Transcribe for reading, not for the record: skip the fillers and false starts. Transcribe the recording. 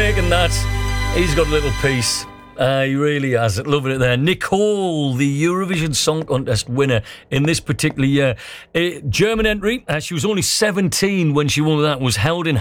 taken that. He's got a little piece. He really has. Loving it there. Nicole, the Eurovision Song Contest winner in this particular year. German entry. She was only 17 when she won that. Was held in